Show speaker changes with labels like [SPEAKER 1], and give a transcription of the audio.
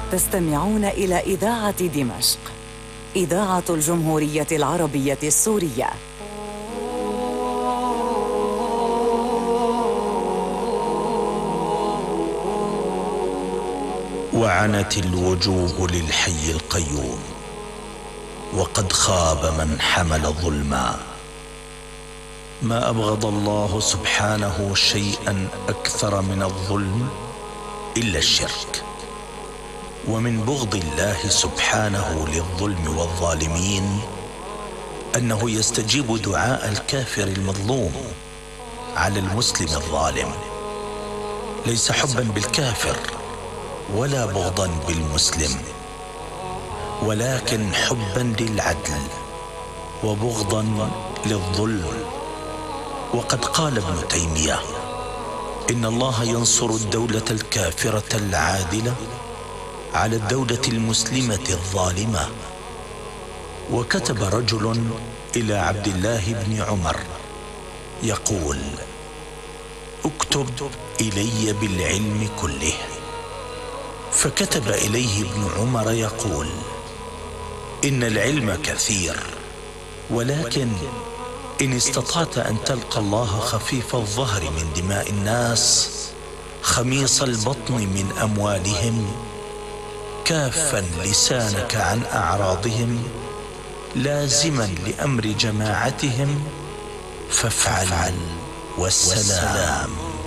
[SPEAKER 1] تستمعون إلى إذاعة دمشق، إذاعة الجمهورية العربية السورية.
[SPEAKER 2] وعنت الوجوه للحي القيوم، وقد خاب من حمل ظلما. ما أبغض الله سبحانه شيئا أكثر من الظلم إلا الشرك. ومن بغض الله سبحانه للظلم والظالمين أنه يستجيب دعاء الكافر المظلوم على المسلم الظالم، ليس حبا بالكافر ولا بغضا بالمسلم، ولكن حبا للعدل وبغضا للظلم. وقد قال ابن تيمية: إن الله ينصر الدولة الكافرة العادلة على الدولة المسلمة الظالمة. وكتب رجل إلى عبد الله بن عمر يقول: اكتب إلي بالعلم كله. فكتب إليه ابن عمر يقول: إن العلم كثير، ولكن إن استطعت أن تلقى الله خفيف الظهر من دماء الناس، خميص البطن من أموالهم، كافا لسانك عن أعراضهم، لازما لأمر جماعتهم، فافعل والسلام.